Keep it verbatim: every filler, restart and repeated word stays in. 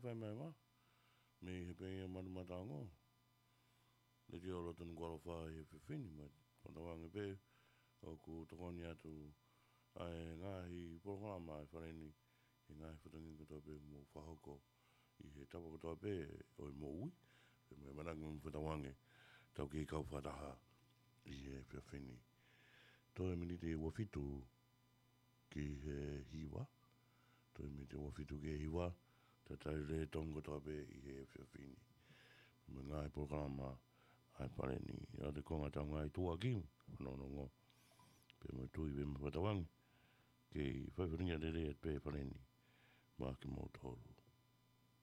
whai mai wā. Me he pēngia manu matango. Le te olo tonu kualo wha he whiwhini mai. Whanawange pē. O ku tokoni atu. Ai ngāhi porokona mai whaneni. I ngāhi whatangi katoa pē mō whahoko. I he tapa katoa pē o i mō ui. E mai manaki mō whanawange. Tau ki kau whataha. I he whiwhini. Toi mini te wafitu ki he hiwa. Toi mini te wafitu ki he hiwa. Ta tai re tonga toa pe i he whiwhini. Me ngai porokana ma ai pare ni. A te konga tau ngai tua ki. Whanonongo. Pe mo tui pe mo whatawangi. Ki whaiwhiringa re re at pe pare ni. Ma ki mo toru.